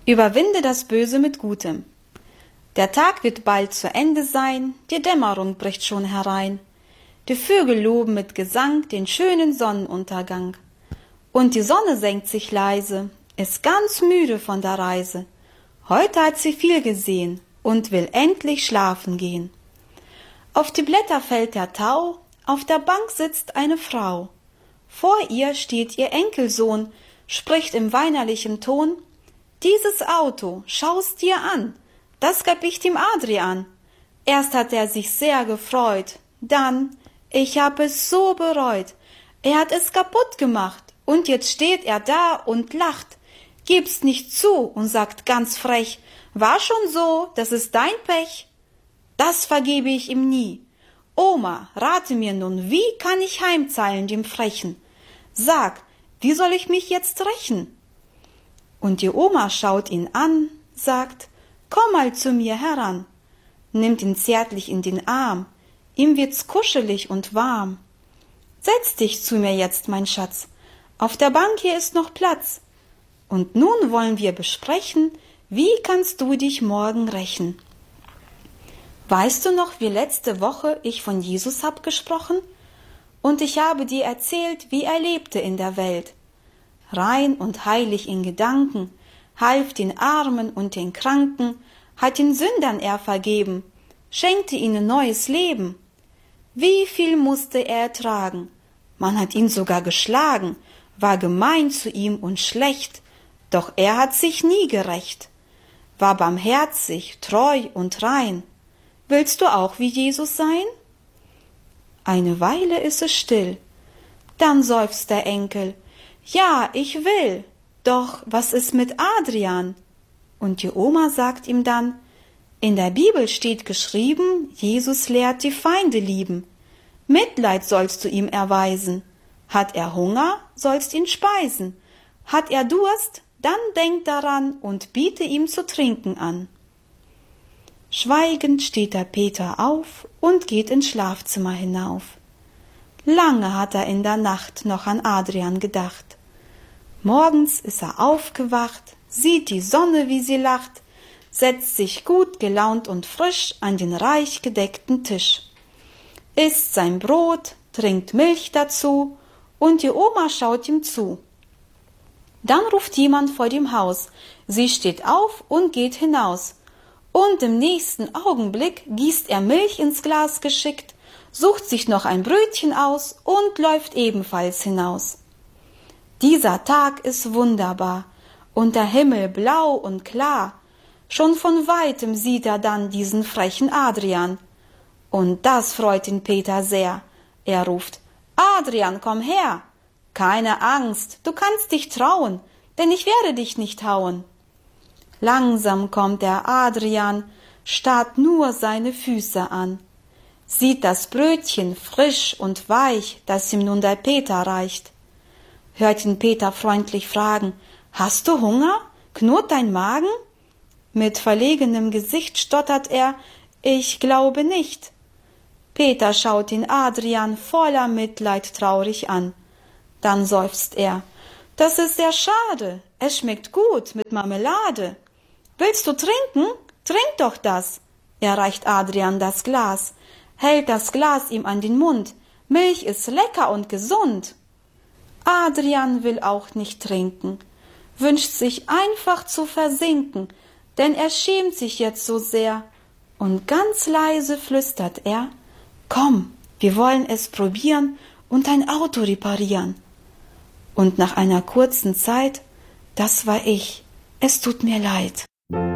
Überwinde das Böse mit Gutem. Der Tag wird bald zu Ende sein, die Dämmerung bricht schon herein. Die Vögel loben mit Gesang den schönen Sonnenuntergang. Und die Sonne senkt sich leise, ist ganz müde von der Reise. Heute hat sie viel gesehen und will endlich schlafen gehen. Auf die Blätter fällt der Tau, auf der Bank sitzt eine Frau. Vor ihr steht ihr Enkelsohn, spricht im weinerlichen Ton: Dieses Auto, schau's dir an, das gab ich dem Adrian. Erst hat er sich sehr gefreut, dann, ich hab es so bereut. Er hat es kaputt gemacht und jetzt steht er da und lacht, gibt's nicht zu und sagt ganz frech: War schon so, das ist dein Pech. Das vergebe ich ihm nie. Oma, rate mir nun, wie kann ich heimzahlen dem Frechen? Sag, wie soll ich mich jetzt rächen? Und die Oma schaut ihn an, sagt: Komm mal zu mir heran, nimmt ihn zärtlich in den Arm, ihm wird's kuschelig und warm. Setz dich zu mir jetzt, mein Schatz, auf der Bank hier ist noch Platz. Und nun wollen wir besprechen, wie kannst du dich morgen rächen? Weißt du noch, wie letzte Woche ich von Jesus hab gesprochen? Und ich habe dir erzählt, wie er lebte in der Welt. Rein und heilig in Gedanken, half den Armen und den Kranken, hat den Sündern er vergeben, schenkte ihnen neues Leben. Wie viel musste er ertragen? Man hat ihn sogar geschlagen, war gemein zu ihm und schlecht, doch er hat sich nie gerächt, war barmherzig, treu und rein. Willst du auch wie Jesus sein? Eine Weile ist es still, dann seufzt der Enkel: Ja, ich will, doch was ist mit Adrian? Und die Oma sagt ihm dann: In der Bibel steht geschrieben, Jesus lehrt die Feinde lieben. Mitleid sollst du ihm erweisen. Hat er Hunger, sollst ihn speisen. Hat er Durst, dann denk daran und biete ihm zu trinken an. Schweigend steht der Peter auf und geht ins Schlafzimmer hinauf. Lange hat er in der Nacht noch an Adrian gedacht. Morgens ist er aufgewacht, sieht die Sonne, wie sie lacht, setzt sich gut gelaunt und frisch an den reich gedeckten Tisch, isst sein Brot, trinkt Milch dazu, und die Oma schaut ihm zu. Dann ruft jemand vor dem Haus, sie steht auf und geht hinaus, und im nächsten Augenblick gießt er Milch ins Glas geschickt, sucht sich noch ein Brötchen aus und läuft ebenfalls hinaus. Dieser Tag ist wunderbar und der Himmel blau und klar. Schon von weitem sieht er dann diesen frechen Adrian. Und das freut den Peter sehr. Er ruft: Adrian, komm her! Keine Angst, du kannst dich trauen, denn ich werde dich nicht hauen. Langsam kommt der Adrian, starrt nur seine Füße an, sieht das Brötchen frisch und weich, das ihm nun der Peter reicht. Hört ihn Peter freundlich fragen: Hast du Hunger? Knurrt dein Magen? Mit verlegenem Gesicht stottert er: Ich glaube nicht. Peter schaut ihn Adrian voller Mitleid traurig an. Dann seufzt er: Das ist sehr schade, es schmeckt gut mit Marmelade. Willst du trinken? Trink doch das. Er reicht Adrian das Glas, hält das Glas ihm an den Mund. Milch ist lecker und gesund. Adrian will auch nicht trinken, wünscht sich einfach zu versinken, denn er schämt sich jetzt so sehr. Und ganz leise flüstert er: Komm, wir wollen es probieren und ein Auto reparieren. Und nach einer kurzen Zeit: Das war ich, es tut mir leid.